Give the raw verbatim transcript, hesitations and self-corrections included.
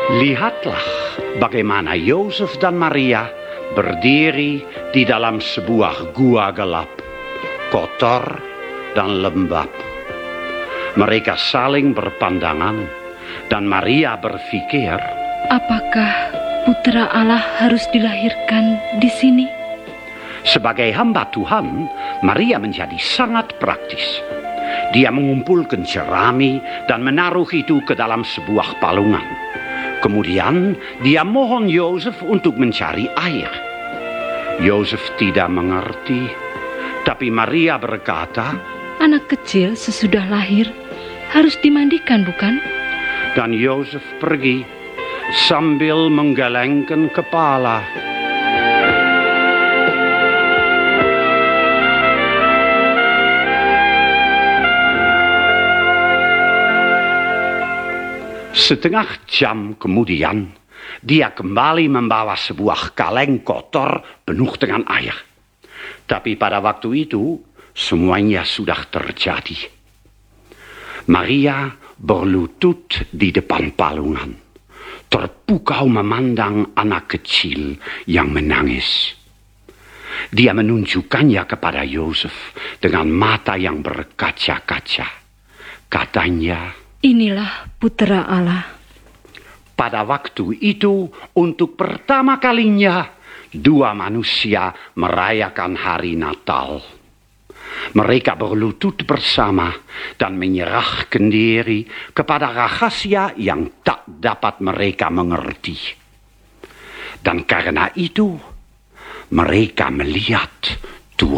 Lihatlah bagaimana Yosef dan Maria berdiri di dalam sebuah gua gelap, kotor dan lembab. Mereka saling berpandangan dan Maria berpikir, apakah Putra Allah harus dilahirkan di sini? Sebagai hamba Tuhan, Maria menjadi sangat praktis. Dia mengumpulkan jerami dan menaruh itu ke dalam sebuah palungan. Kemudian dia mohon Yosef untuk mencari air. Yosef tidak mengerti, tapi Maria berkata, anak kecil sesudah lahir harus dimandikan, bukan? Dan Yosef pergi sambil menggelengkan kepala. Setengah jam kemudian, dia kembali membawa sebuah kaleng kotor penuh dengan air. Tapi pada waktu itu, semuanya sudah terjadi. Maria berlutut di depan palungan, terpukau memandang anak kecil yang menangis. Dia menunjukkannya kepada Yosef dengan mata yang berkaca-kaca. Katanya, inilah Putra Allah. Pada waktu itu, untuk pertama kalinya, dua manusia merayakan hari Natal. Mereka berlutut bersama dan menyerahkan diri kepada rahasia yang tak dapat mereka mengerti. Dan karena itu, mereka melihat